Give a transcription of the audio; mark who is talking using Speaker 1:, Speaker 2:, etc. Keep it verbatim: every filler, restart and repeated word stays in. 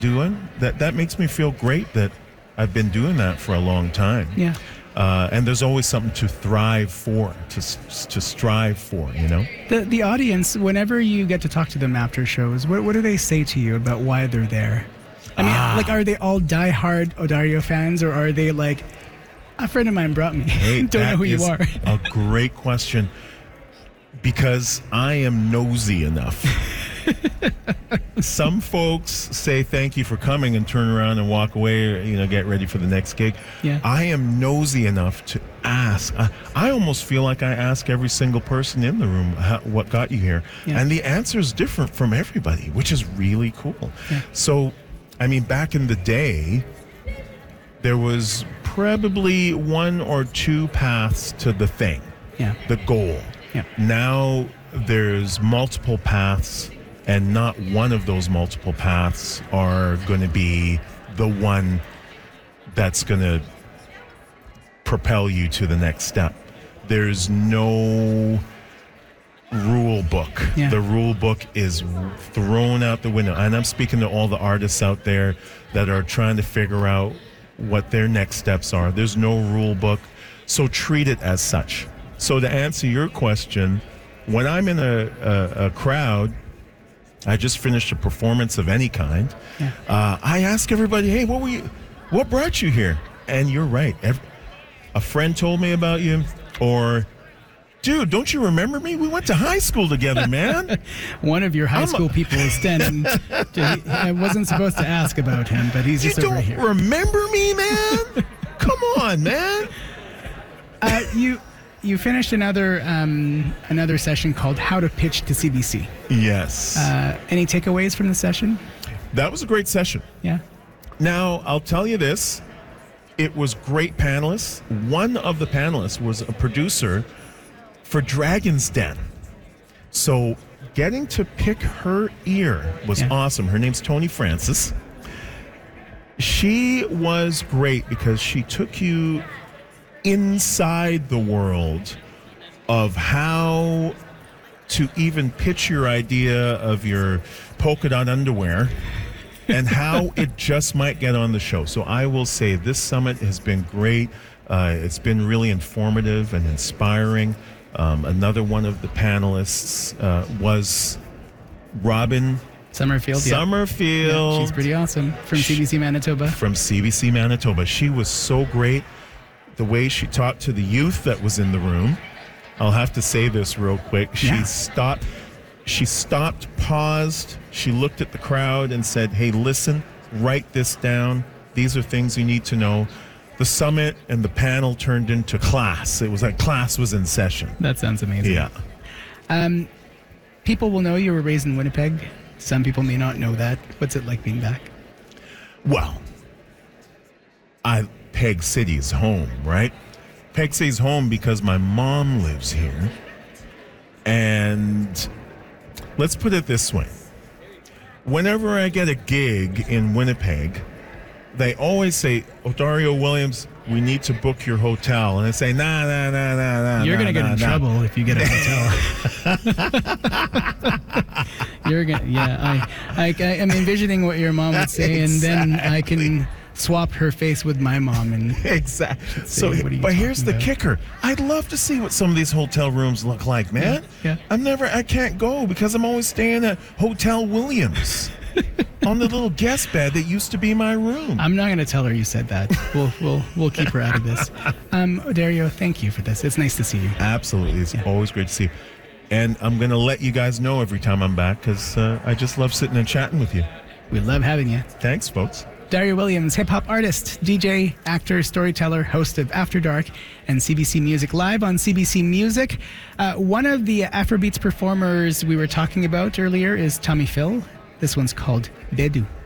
Speaker 1: doing. That that makes me feel great that I've been doing that for a long time.
Speaker 2: Yeah.
Speaker 1: Uh, and there's always something to thrive for, to s- to strive for, you know?
Speaker 2: The the audience, whenever you get to talk to them after shows, what what do they say to you about why they're there? I mean,
Speaker 1: Ah.
Speaker 2: like, are they all diehard Odario fans, or are they like, a friend of mine brought me,
Speaker 1: Hey,
Speaker 2: don't know
Speaker 1: that
Speaker 2: who you
Speaker 1: is
Speaker 2: are?
Speaker 1: A great question, because I am nosy enough. Some folks say thank you for coming and turn around and walk away, or, you know, get ready for the next gig.
Speaker 2: Yeah.
Speaker 1: I am nosy enough to ask. I, I almost feel like I ask every single person in the room how, what got you here.
Speaker 2: Yeah.
Speaker 1: And the answer is different from everybody, which is really cool.
Speaker 2: Yeah.
Speaker 1: So, I mean, back in the day, there was probably one or two paths to the thing,
Speaker 2: Yeah.
Speaker 1: the goal.
Speaker 2: Yeah.
Speaker 1: Now there's multiple paths, and not one of those multiple paths are going to be the one that's going to propel you to the next step. There's no rule book.
Speaker 2: Yeah.
Speaker 1: The rule book is thrown out the window. And I'm speaking to all the artists out there that are trying to figure out what their next steps are. There's no rule book. So treat it as such. So to answer your question, when I'm in a, a, a crowd, I just finished a performance of any kind.
Speaker 2: Yeah.
Speaker 1: Uh, I ask everybody, hey, what were you, what brought you here? And you're right. Every, a friend told me about you, or, dude, don't you remember me? We went to high school together, man.
Speaker 2: One of your high
Speaker 1: I'm
Speaker 2: school
Speaker 1: a-
Speaker 2: people is standing. I wasn't supposed to ask about him, but he's
Speaker 1: You
Speaker 2: just over
Speaker 1: don't
Speaker 2: here.
Speaker 1: remember me, man? Come on, man.
Speaker 2: Uh, you you finished another um, another session called How to Pitch to C B C.
Speaker 1: Yes.
Speaker 2: Uh, any takeaways from the session?
Speaker 1: That was a great session.
Speaker 2: Yeah.
Speaker 1: Now, I'll tell you this. It was great panelists. One of the panelists was a producer for Dragon's Den. So getting to pick her ear was
Speaker 2: Yeah.
Speaker 1: awesome. Her name's Tony Francis. She was great because she took you inside the world of how to even pitch your idea of your polka dot underwear and how it just might get on the show. So I will say this summit has been great. Uh, it's been really informative and inspiring. Um, another one of the panelists uh, was Robin
Speaker 2: Summerfield. yeah.
Speaker 1: Summerfield.
Speaker 2: Yeah, she's pretty awesome from C B C Manitoba.
Speaker 1: From C B C Manitoba. She was so great. The way she talked to the youth that was in the room. I'll have to say this real quick. She
Speaker 2: Yeah.
Speaker 1: stopped. She stopped, paused. She looked at the crowd and said, hey, listen, write this down. These are things you need to know. The summit and the panel turned into class. It was like class was in session.
Speaker 2: That sounds amazing.
Speaker 1: Yeah.
Speaker 2: Um, people will know you were raised in Winnipeg. Some people may not know that. What's it like being back?
Speaker 1: Well, I Peg City's home, right? Peg City's home because my mom lives here. And let's put it this way. Whenever I get a gig in Winnipeg, they always say, Odario Williams, we need to book your hotel. And I say, nah, nah, nah, nah, nah.
Speaker 2: You're
Speaker 1: nah,
Speaker 2: gonna get
Speaker 1: nah,
Speaker 2: in
Speaker 1: nah.
Speaker 2: trouble if you get a hotel. You're gonna, yeah. I, I, I'm envisioning what your mom would say, and then I can swap her face with my mom. And
Speaker 1: Exactly. So,
Speaker 2: what are you
Speaker 1: but here's the
Speaker 2: talking about?
Speaker 1: kicker. I'd love to see what some of these hotel rooms look like, man.
Speaker 2: Yeah, yeah.
Speaker 1: I'm never, I can't go because I'm always staying at Hotel Williams on the little guest bed that used to be my room.
Speaker 2: I'm not gonna tell her you said that. We'll, we'll, we'll keep her out of this. Um, Odario, thank you for this. It's nice to see you.
Speaker 1: Absolutely. It's
Speaker 2: Yeah.
Speaker 1: always great to see you. And I'm going to let you guys know every time I'm back because uh, I just love sitting and chatting with you.
Speaker 2: We love having you.
Speaker 1: Thanks, folks.
Speaker 2: Dario Williams, hip-hop artist, D J, actor, storyteller, host of After Dark and C B C Music Live on C B C Music. Uh, one of the Afrobeats performers we were talking about earlier is Tommy Phil. This one's called Bedu.